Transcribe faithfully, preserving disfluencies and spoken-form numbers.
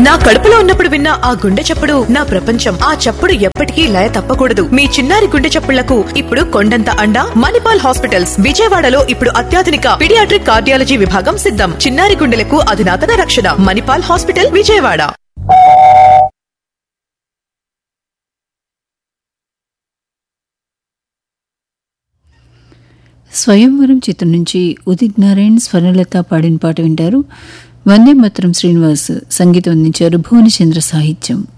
నా కడుపులో ఉన్నప్పుడు విన్న ఆ గుండె చప్పుడు నా ప్రపంచం. ఆ చప్పుడు ఎప్పటికీ లయ తప్పకూడదు. మీ చిన్నారి గుండె చప్పుళ్లకు ఇప్పుడు కొండంత అండ మణిపాల్ హాస్పిటల్స్. విజయవాడలో ఇప్పుడు అత్యాధునిక పీడియాట్రిక్ కార్డియాలజీ విభాగం సిద్ధం. చిన్నారి గుండెలకు అధునాతన రక్షణ. మణిపాల్ హాస్పిటల్, విజయవాడ. స్వయంవరం చిత్రం నుంచి ఉదిత్ నారాయణ్, స్వర్ణలత పాడిన పాట వింటారు. వందే మాతరం శ్రీనివాస్ సంగీతం అందించారు. భువనచంద్ర సాహిత్యం.